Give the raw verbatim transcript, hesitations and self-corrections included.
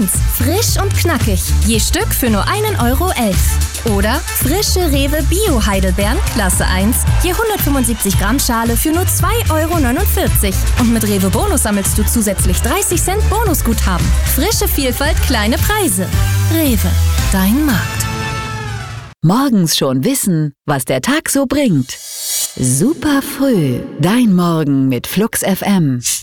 eins. Frisch und knackig. Je Stück für nur einen Euro elf. Oder frische Rewe Bio-Heidelbeeren, Klasse eins. Je hundertfünfundsiebzig Gramm Schale für nur zwei Euro neunundvierzig. Und mit Rewe Bonus sammelst du zusätzlich dreißig Cent Bonusguthaben. Frische Vielfalt, kleine Preise. Rewe, dein Markt. Morgens schon wissen, was der Tag so bringt. Super früh, dein Morgen mit Flux F M.